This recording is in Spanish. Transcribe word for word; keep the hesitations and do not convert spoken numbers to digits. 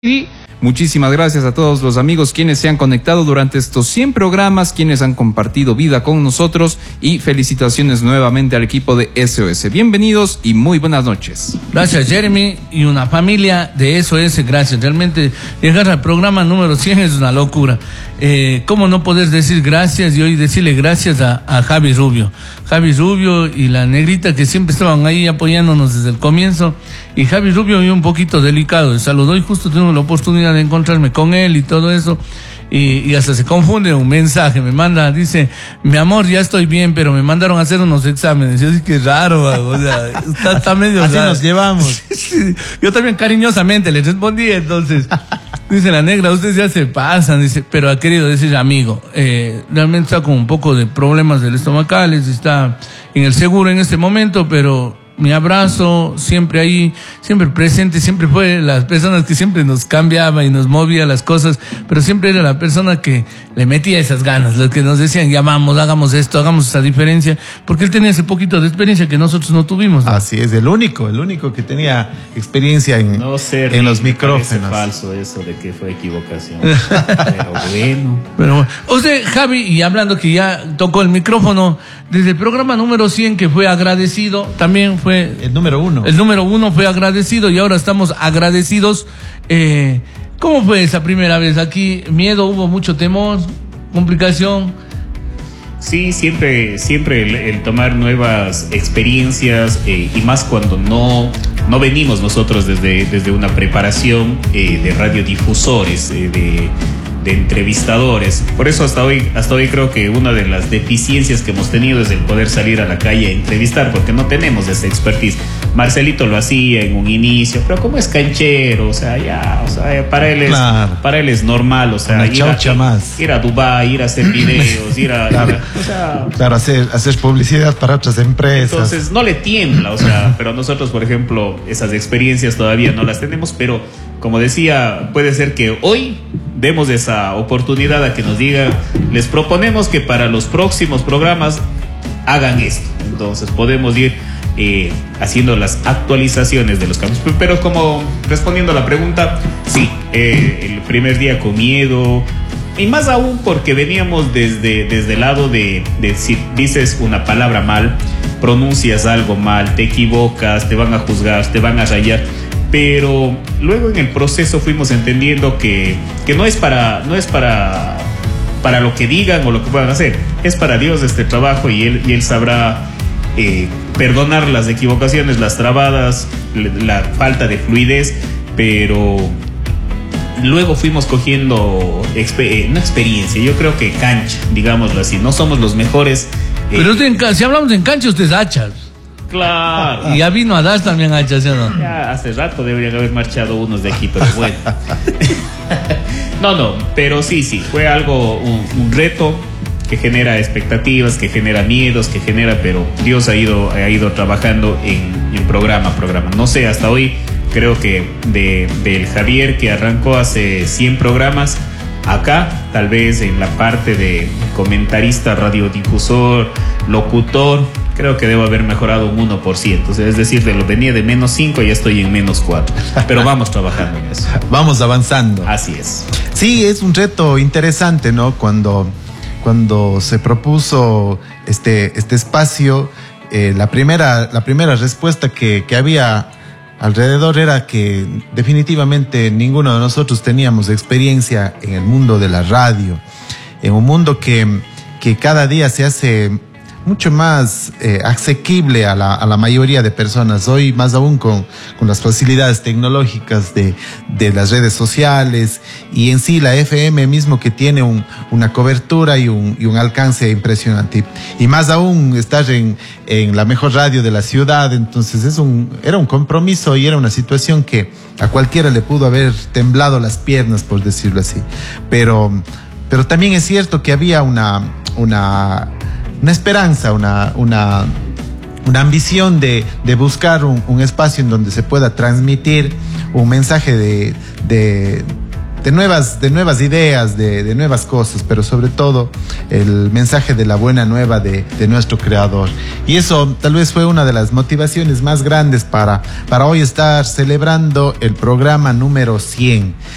Y muchísimas gracias a todos los amigos quienes se han conectado durante estos cien programas, quienes han compartido vida con nosotros, y felicitaciones nuevamente al equipo de S O S. Bienvenidos y muy buenas noches. Gracias, Jeremy, y una familia de S O S, gracias. Realmente llegar al programa número cien es una locura. Eh, ¿Cómo no poder decir gracias y hoy decirle gracias a, a Javi Rubio? Javi Rubio y la negrita que siempre estaban ahí apoyándonos desde el comienzo. Y Javi Rubio un poquito delicado, saludó y justo tengo la oportunidad de encontrarme con él y todo eso. Y, y hasta se confunde un mensaje, me manda, dice, mi amor, ya estoy bien, pero me mandaron a hacer unos exámenes. Yo dije, qué raro, o sea, está, está medio así raro. Nos llevamos. Yo también cariñosamente le respondí, entonces, dice la negra, ustedes ya se pasan, dice, pero ha querido decir amigo, eh, realmente está con un poco de problemas del estomacales, está en el seguro en este momento, pero mi abrazo, siempre ahí, siempre presente, siempre fue las personas que siempre nos cambiaba y nos movía las cosas, pero siempre era la persona que le metía esas ganas, los que nos decían, ya vamos, hagamos esto, hagamos esa diferencia, porque él tenía ese poquito de experiencia que nosotros no tuvimos, ¿no? Así es, el único, el único que tenía experiencia en, no sé, en los me micrófonos. Falso eso de que fue equivocación. Pero bueno. Pero bueno, usted, Javi, y hablando que ya tocó el micrófono, desde el programa número cien que fue agradecido, también fue el número uno. El número uno fue agradecido y ahora estamos agradecidos. Eh, ¿Cómo fue esa primera vez? Aquí miedo, hubo mucho temor, complicación. Sí, siempre, siempre el, el tomar nuevas experiencias eh, y más cuando no, no venimos nosotros desde, desde una preparación eh, de radiodifusores, eh, de, de entrevistadores. Por eso hasta hoy, hasta hoy creo que una de las deficiencias que hemos tenido es el poder salir a la calle a entrevistar, porque no tenemos esa expertise. Marcelito lo hacía en un inicio, pero como es canchero, o sea, ya, o sea, para él es, claro. para él es normal, o sea, ir a, más. ir a Dubái, ir a hacer videos, ir a, claro, ir a o sea, claro hacer, hacer publicidad para otras empresas. Entonces no le tiembla, o sea, pero nosotros, por ejemplo, esas experiencias todavía no las tenemos, pero como decía, puede ser que hoy demos esa oportunidad a que nos digan, les proponemos que para los próximos programas hagan esto. Entonces podemos ir eh, haciendo las actualizaciones de los cambios. Pero como respondiendo a la pregunta, sí, eh, el primer día con miedo, y más aún porque veníamos desde, desde el lado de, de si dices una palabra mal, pronuncias algo mal, te equivocas, te van a juzgar, te van a rayar. Pero luego en el proceso fuimos entendiendo que, que no es para no es para, para lo que digan o lo que puedan hacer, es para Dios este trabajo, y él, y él sabrá eh, perdonar las equivocaciones, las trabadas, la falta de fluidez, pero luego fuimos cogiendo exper- una experiencia, yo creo que cancha, digámoslo así, no somos los mejores. Eh, pero usted, si hablamos en cancha, usted es hachas. Claro. Y ya vino a dar también a ¿sí o no? Ya hace rato deberían haber marchado unos de aquí, pero bueno. no, no, pero sí, sí, fue algo, un, un reto que genera expectativas, que genera miedos, que genera, pero Dios ha ido, ha ido trabajando en, en programa, programa. No sé, hasta hoy creo que de, del Javier que arrancó hace cien programas, acá, tal vez en la parte de comentarista, radiodifusor, locutor, creo que debo haber mejorado un uno por ciento. O sea, es decir, de lo venía de menos cinco, ya estoy en menos cuatro. Pero vamos trabajando en eso. Vamos avanzando. Así es. Sí, es un reto interesante, ¿no? Cuando, cuando se propuso este, este espacio, eh, la, primera, la primera respuesta que, que había alrededor era que definitivamente ninguno de nosotros teníamos experiencia en el mundo de la radio, en un mundo que, que cada día se hace mucho más eh, asequible a la, a la mayoría de personas. Hoy más aún con, con las facilidades tecnológicas de, de las redes sociales, y en sí la F M mismo, que tiene un, una cobertura y un, y un alcance impresionante, y más aún estar en, en la mejor radio de la ciudad. Entonces es un, era un compromiso y era una situación que a cualquiera le pudo haber temblado las piernas, por decirlo así, pero, pero también es cierto que había una, una una esperanza, una, una, una ambición de, de buscar un, un espacio en donde se pueda transmitir un mensaje de, de, de, nuevas, de nuevas ideas, de, de nuevas cosas, pero sobre todo el mensaje de la buena nueva de, de nuestro creador. Y eso tal vez fue una de las motivaciones más grandes para, para hoy estar celebrando el programa número cien.